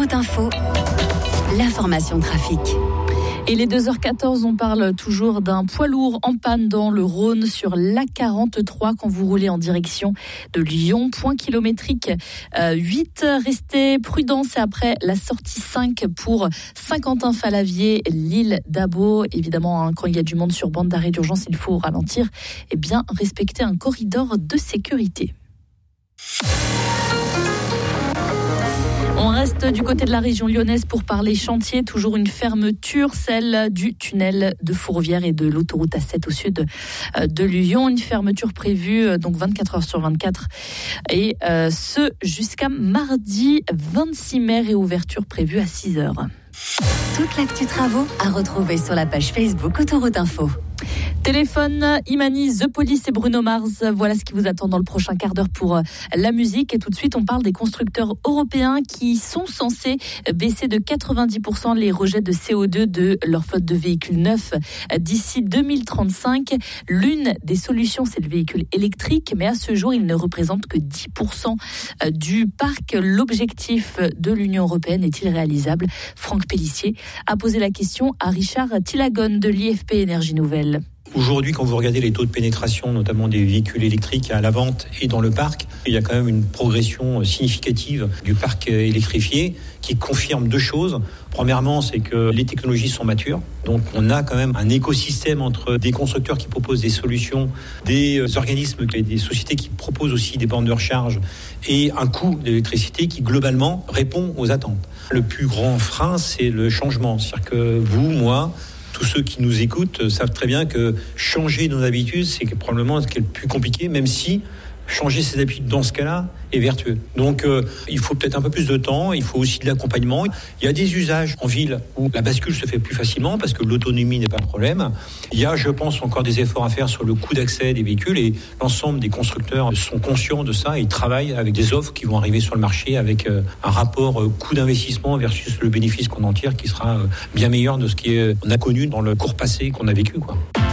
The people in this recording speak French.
Autoroute Info, l'information trafic. Et les 2h14, on parle toujours d'un poids lourd en panne dans le Rhône sur l'A43 quand vous roulez en direction de Lyon. Point kilométrique 8. Restez prudents, c'est après la sortie 5 pour Saint-Quentin-Fallavier, l'île d'Abo. Évidemment, quand il y a du monde sur bande d'arrêt d'urgence, il faut ralentir et bien respecter un corridor de sécurité. On reste du côté de la région lyonnaise pour parler chantier. Toujours une fermeture, celle du tunnel de Fourvière et de l'autoroute A7 au sud de Lyon. Une fermeture prévue donc 24 heures sur 24 et ce jusqu'à mardi 26 mai. Réouverture prévue à 6 heures. Toute l'actu travaux à retrouver sur la page Facebook Autoroute Info. Téléphone, Imani, The Police et Bruno Mars. Voilà ce qui vous attend dans le prochain quart d'heure pour la musique. Et tout de suite, on parle des constructeurs européens qui sont censés baisser de 90% les rejets de CO2 de leur flotte de véhicules neufs d'ici 2035. L'une des solutions, c'est le véhicule électrique. Mais à ce jour, il ne représente que 10% du parc. L'objectif de l'Union européenne est-il réalisable ? Franck Pellissier a posé la question à Richard Tilagon de l'IFP Énergie Nouvelle. Aujourd'hui, quand vous regardez les taux de pénétration, notamment des véhicules électriques à la vente et dans le parc, il y a quand même une progression significative du parc électrifié qui confirme deux choses. Premièrement, c'est que les technologies sont matures. Donc, on a quand même un écosystème entre des constructeurs qui proposent des solutions, des organismes, des sociétés qui proposent aussi des bornes de recharge et un coût d'électricité qui, globalement, répond aux attentes. Le plus grand frein, c'est le changement. C'est-à-dire que vous, moi, tous ceux qui nous écoutent savent très bien que changer nos habitudes, c'est probablement ce qui est le plus compliqué, même si changer ses habitudes dans ce cas-là est vertueux. Donc il faut peut-être un peu plus de temps, il faut aussi de l'accompagnement. Il y a des usages en ville où la bascule se fait plus facilement parce que l'autonomie n'est pas un problème. Il y a, je pense, encore des efforts à faire sur le coût d'accès des véhicules et l'ensemble des constructeurs sont conscients de ça et ils travaillent avec des offres qui vont arriver sur le marché avec un rapport coût d'investissement versus le bénéfice qu'on en tire qui sera bien meilleur de ce qu'on a connu dans le court passé qu'on a vécu, quoi.